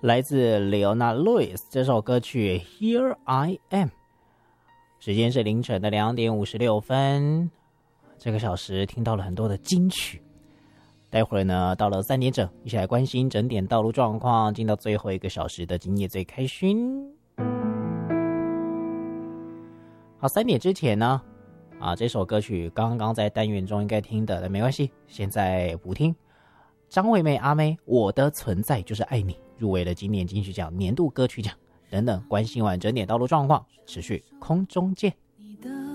来自 Leona Lewis 这首歌曲 Here I Am。 时间是凌晨的2点56分，这个小时听到了很多的金曲。待会儿呢，到了3点整，一起来关心整点道路状况，进到最后1个小时的今夜最开心。好，3点之前呢，这首歌曲刚刚在单元中应该听的，但没关系，现在不听。张惠妹阿妹，我的存在就是爱你，入围了今年金曲奖年度歌曲奖等等。关心完整点道路状况，持续空中见。